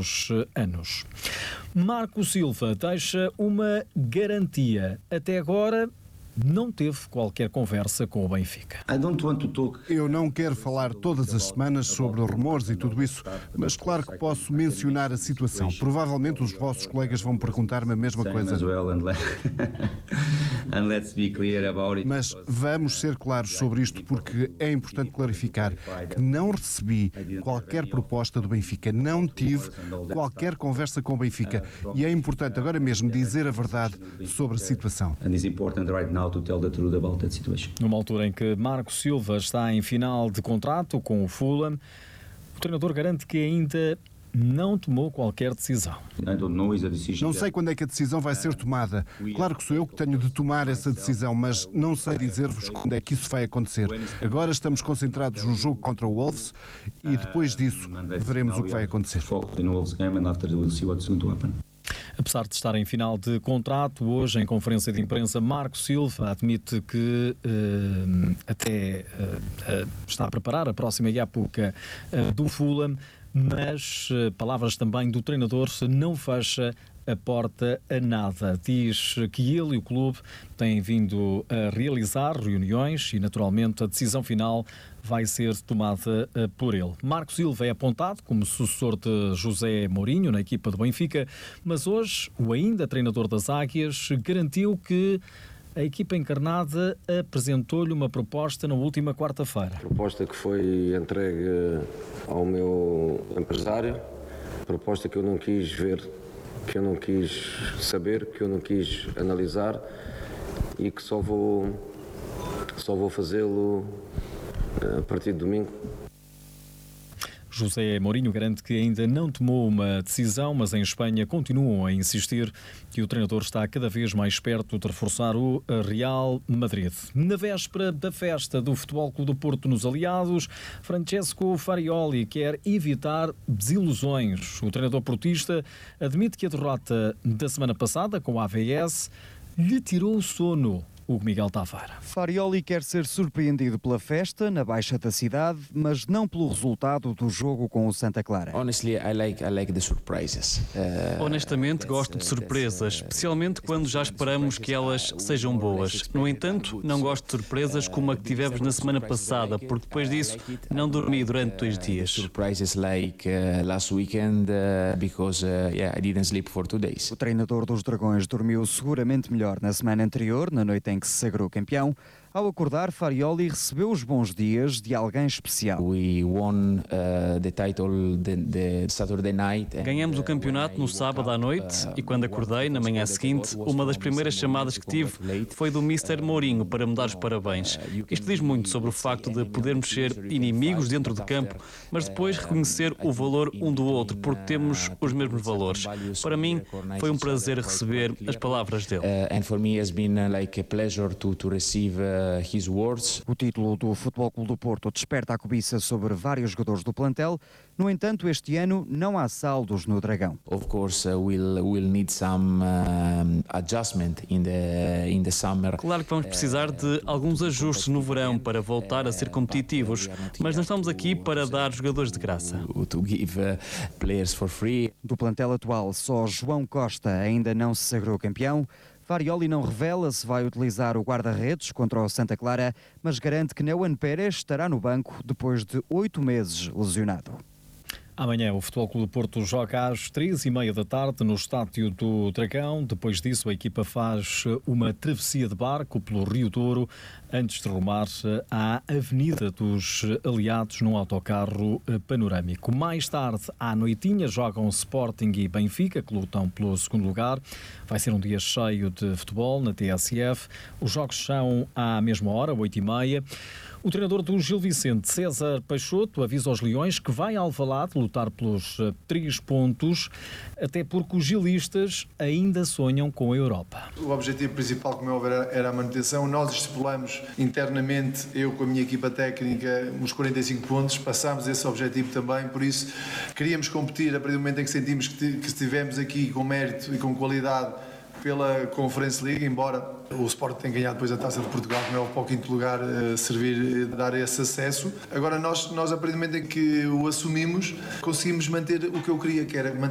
últimos anos. Marco Silva deixa uma garantia. Até agora não teve qualquer conversa com o Benfica. Eu não quero falar todas as semanas sobre rumores e tudo isso, mas claro que posso mencionar a situação. Provavelmente os vossos colegas vão perguntar-me a mesma coisa. Mas vamos ser claros sobre isto porque é importante clarificar que não recebi qualquer proposta do Benfica, não tive qualquer conversa com o Benfica e é importante agora mesmo dizer a verdade sobre a situação. Numa altura em que Marco Silva está em final de contrato com o Fulham, o treinador garante que ainda não tomou qualquer decisão. Não sei quando é que a decisão vai ser tomada. Claro que sou eu que tenho de tomar essa decisão, mas não sei dizer-vos quando é que isso vai acontecer. Agora estamos concentrados no jogo contra o Wolves e depois disso veremos o que vai acontecer. Apesar de estar em final de contrato, hoje em conferência de imprensa, Marco Silva admite que até está a preparar a próxima época do Fulham, mas palavras também do treinador, não fecha a porta a nada. Diz que ele e o clube têm vindo a realizar reuniões e, naturalmente, a decisão final vai ser tomada por ele. Marco Silva é apontado como sucessor de José Mourinho na equipa do Benfica, mas hoje o ainda treinador das Águias garantiu que a equipa encarnada apresentou-lhe uma proposta na última quarta-feira. Proposta que foi entregue ao meu empresário, proposta que eu não quis ver, que eu não quis saber, que eu não quis analisar e que só vou fazê-lo a partir de domingo. José Mourinho garante que ainda não tomou uma decisão, mas em Espanha continuam a insistir que o treinador está cada vez mais perto de reforçar o Real Madrid. Na véspera da festa do Futebol Clube do Porto nos aliados, Francesco Farioli quer evitar desilusões. O treinador portista admite que a derrota da semana passada com o AVS lhe tirou o sono. Hugo Miguel Tavares. Farioli quer ser surpreendido pela festa na Baixa da cidade, mas não pelo resultado do jogo com o Santa Clara. Honestamente, gosto de surpresas, especialmente quando já esperamos que elas sejam boas. No entanto, não gosto de surpresas como a que tivemos na semana passada, porque depois disso não dormi durante 2 dias. O treinador dos Dragões dormiu seguramente melhor na semana anterior, na noite em que se sagrou campeão. Ao acordar, Farioli recebeu os bons dias de alguém especial. Ganhamos o campeonato no sábado à noite e quando acordei, na manhã seguinte, uma das primeiras chamadas que tive foi do Mr. Mourinho para me dar os parabéns. Isto diz muito sobre o facto de podermos ser inimigos dentro de campo, mas depois reconhecer o valor um do outro, porque temos os mesmos valores. Para mim, foi um prazer receber as palavras dele. O título do Futebol Clube do Porto desperta a cobiça sobre vários jogadores do plantel. No entanto, este ano não há saldos no Dragão. Claro que vamos precisar de alguns ajustes no verão para voltar a ser competitivos, mas não estamos aqui para dar jogadores de graça. Do plantel atual, só João Costa ainda não se sagrou campeão. Farioli não revela se vai utilizar o guarda-redes contra o Santa Clara, mas garante que Neuan Pérez estará no banco depois de 8 meses lesionado. Amanhã o Futebol Clube do Porto joga às 3h30 da tarde no estádio do Dragão. Depois disso a equipa faz uma travessia de barco pelo Rio Douro antes de rumar à Avenida dos Aliados num autocarro panorâmico. Mais tarde, à noitinha, jogam Sporting e Benfica, que lutam pelo segundo lugar. Vai ser um dia cheio de futebol na TSF. Os jogos são à mesma hora, 8h30. O treinador do Gil Vicente, César Peixoto, avisa aos Leões que vai ao Alvalade lutar pelos 3 pontos, até porque os gilistas ainda sonham com a Europa. O objetivo principal, como é óbvio, era a manutenção. Nós estipulamos internamente, eu com a minha equipa técnica, uns 45 pontos, passámos esse objetivo também, por isso queríamos competir a partir do momento em que sentimos que estivemos aqui com mérito e com qualidade pela Conference League, embora o Sport tenha ganhado depois a Taça de Portugal, como é para o 5º lugar servir, dar esse acesso. Agora nós a partir do momento em que o assumimos, conseguimos manter o que eu queria, que era